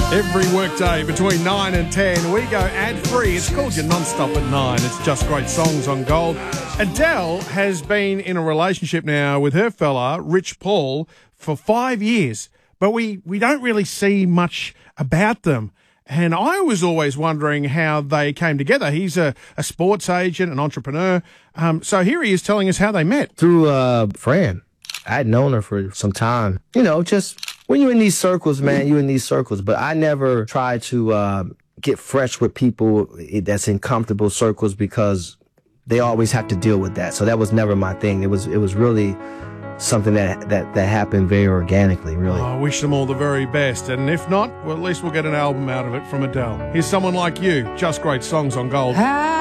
Every workday between 9 and 10, we go ad-free. It's called your Non-Stop at 9. It's just great songs on Gold. Adele has been in a relationship now with her fella, Rich Paul, for 5 years. But we don't really see much about them. And I was always wondering how they came together. He's a sports agent, an entrepreneur. So here he is telling us how they met. Through a friend. I had known her for some time. You know, just when you're in these circles, man, you're in these circles. But I never tried to get fresh with people that's in comfortable circles because they always have to deal with that. So that was never my thing. It was really something that happened very organically, really. I wish them all the very best. And if not, well, at least we'll get an album out of it from Adele. Here's Someone Like You. Just great songs on Gold.